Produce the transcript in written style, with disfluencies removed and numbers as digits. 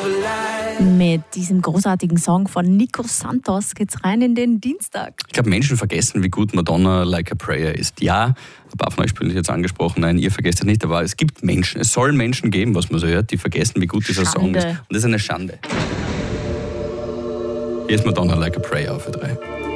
Mit diesem großartigen Song von Nico Santos geht's rein in den Dienstag. Ich glaube, Menschen vergessen, wie gut Madonna Like a Prayer ist. Ja, ein paar von euch spielen jetzt angesprochen, nein, ihr vergesst es nicht, aber es gibt Menschen, es soll Menschen geben, was man so hört, die vergessen, wie gut dieser Song ist. Und das ist eine Schande. Hier ist Madonna Like a Prayer auf Ö3.